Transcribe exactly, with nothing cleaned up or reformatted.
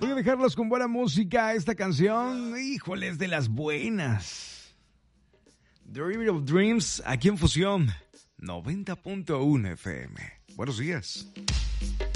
Voy a dejarlos con buena música. Esta canción, híjole, es de las buenas. The River of Dreams, aquí en Fusión noventa punto uno F M. Buenos días.